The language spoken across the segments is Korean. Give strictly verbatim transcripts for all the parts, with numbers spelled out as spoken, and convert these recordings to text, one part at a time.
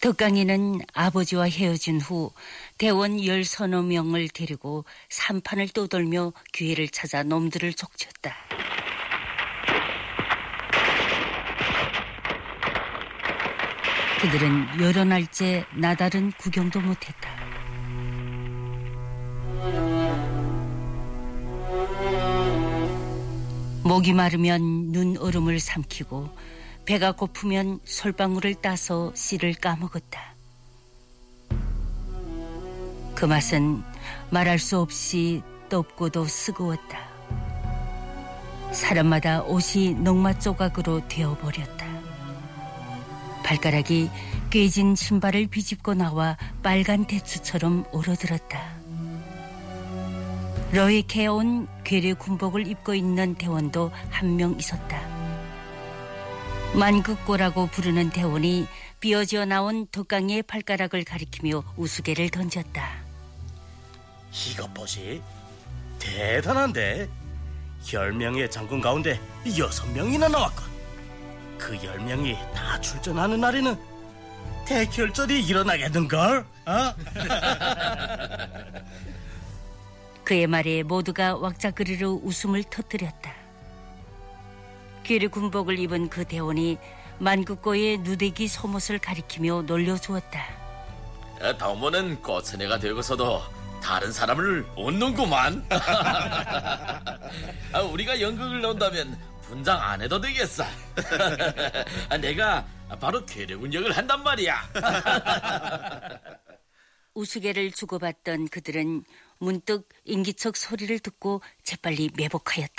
덕강이는 아버지와 헤어진 후 대원 열서너 명을 데리고 산판을 떠돌며 기회를 찾아 놈들을 족쳤다. 그들은 여러 날째 나달은 구경도 못했다. 목이 마르면 눈 얼음을 삼키고 배가 고프면 솔방울을 따서 씨를 까먹었다. 그 맛은 말할 수 없이 떫고도 쓰거웠다. 사람마다 옷이 녹맛 조각으로 되어버렸다. 발가락이 깨진 신발을 비집고 나와 빨간 대추처럼 얼어들었다. 러이케에 온 괴뢰 군복을 입고 있는 대원도 한 명 있었다. 만극고라고 부르는 대원이 삐어지어 나온 덕강이의 발가락을 가리키며 우스개를 던졌다. 이것 보시, 대단한데. 열 명의 장군 가운데 여섯 명이나 나왔건 그 열 명이 다 출전하는 날에는 대결전이 일어나겠는걸? 어? 그의 말에 모두가 왁자그리로 웃음을 터뜨렸다. 괴뢰 군복을 입은 그 대원이 만국고의 누대기 소못을 가리키며 놀려주었다. 덕모는 꼬천애가 되고서도 다른 사람을 웃는구만. 우리가 연극을 넣는다면 분장 안 해도 되겠어. 내가 바로 괴뢰군 역을 한단 말이야. 우스개를 주고받던 그들은 문득 인기척 소리를 듣고 재빨리 매복하였다.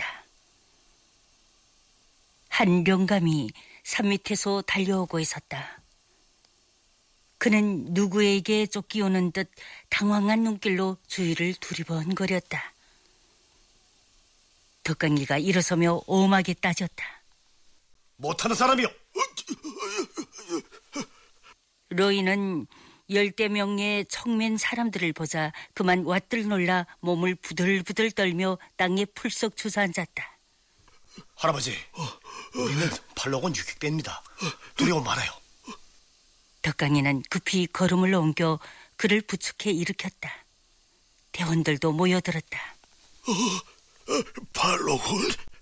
한 영감이 산 밑에서 달려오고 있었다. 그는 누구에게 쫓기오는 듯 당황한 눈길로 주위를 두리번거렸다. 덕강이가 일어서며 엄하게 따졌다. 못하는 사람이요. 로이는 열대 명의 청맨 사람들을 보자 그만 왓들 놀라 몸을 부들부들 떨며 땅에 풀썩 주저앉았다. 할아버지, 우리는 팔로곤 육익대입니다. 두려움 말아요. 덕강이는 급히 걸음을 옮겨 그를 부축해 일으켰다. 대원들도 모여들었다. 어, 팔로곤?